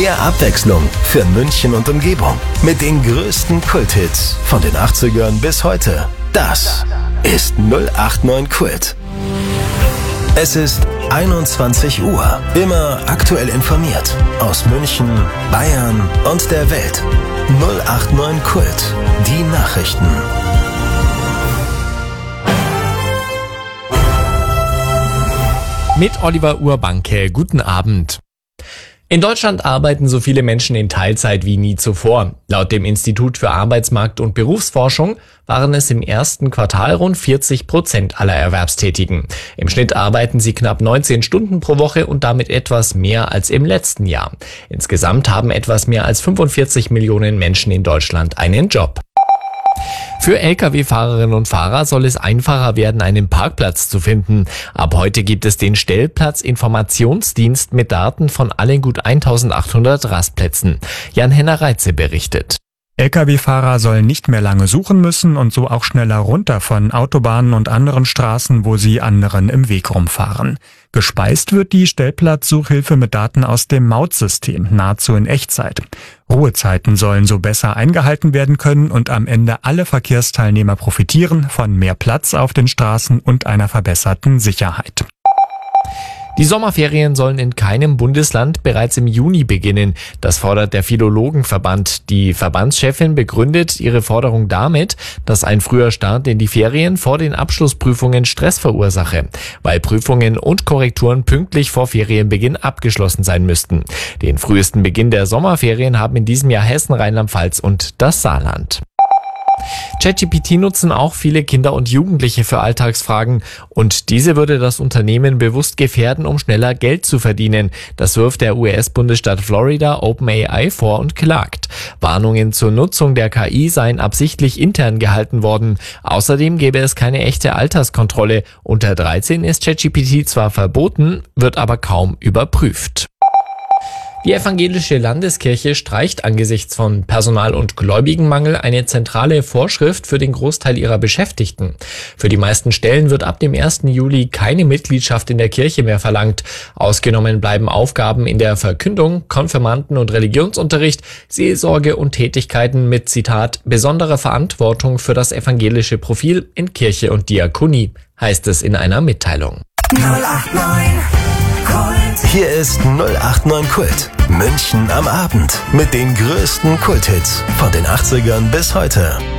Mehr Abwechslung für München und Umgebung. Mit den größten Kulthits von den 80ern bis heute. Das ist 089 Kult. Es ist 21 Uhr. Immer aktuell informiert. Aus München, Bayern und der Welt. 089 Kult. Die Nachrichten. Mit Oliver Urbanke. Guten Abend. In Deutschland arbeiten so viele Menschen in Teilzeit wie nie zuvor. Laut dem Institut für Arbeitsmarkt- und Berufsforschung waren es im ersten Quartal rund 40% aller Erwerbstätigen. Im Schnitt arbeiten sie knapp 19 Stunden pro Woche und damit etwas mehr als im letzten Jahr. Insgesamt haben etwas mehr als 45 Millionen Menschen in Deutschland einen Job. Für Lkw-Fahrerinnen und Fahrer soll es einfacher werden, einen Parkplatz zu finden. Ab heute gibt es den Stellplatzinformationsdienst mit Daten von allen gut 1800 Rastplätzen. Jan-Henner Reitze berichtet. Lkw-Fahrer sollen nicht mehr lange suchen müssen und so auch schneller runter von Autobahnen und anderen Straßen, wo sie anderen im Weg rumfahren. Gespeist wird die Stellplatzsuchhilfe mit Daten aus dem Mautsystem, nahezu in Echtzeit. Ruhezeiten sollen so besser eingehalten werden können und am Ende alle Verkehrsteilnehmer profitieren von mehr Platz auf den Straßen und einer verbesserten Sicherheit. Die Sommerferien sollen in keinem Bundesland bereits im Juni beginnen. Das fordert der Philologenverband. Die Verbandschefin begründet ihre Forderung damit, dass ein früher Start in die Ferien vor den Abschlussprüfungen Stress verursache, weil Prüfungen und Korrekturen pünktlich vor Ferienbeginn abgeschlossen sein müssten. Den frühesten Beginn der Sommerferien haben in diesem Jahr Hessen, Rheinland-Pfalz und das Saarland. ChatGPT nutzen auch viele Kinder und Jugendliche für Alltagsfragen und diese würde das Unternehmen bewusst gefährden, um schneller Geld zu verdienen. Das wirft der US-Bundesstaat Florida OpenAI vor und klagt. Warnungen zur Nutzung der KI seien absichtlich intern gehalten worden. Außerdem gäbe es keine echte Alterskontrolle. Unter 13 ist ChatGPT zwar verboten, wird aber kaum überprüft. Die evangelische Landeskirche streicht angesichts von Personal- und Gläubigenmangel eine zentrale Vorschrift für den Großteil ihrer Beschäftigten. Für die meisten Stellen wird ab dem 1. Juli keine Mitgliedschaft in der Kirche mehr verlangt. Ausgenommen bleiben Aufgaben in der Verkündung, Konfirmanden- und Religionsunterricht, Seelsorge und Tätigkeiten mit, Zitat, besonderer Verantwortung für das evangelische Profil in Kirche und Diakonie, heißt es in einer Mitteilung. 089 Kult. Hier ist 089 Kult. München am Abend mit den größten Kulthits von den 80ern bis heute.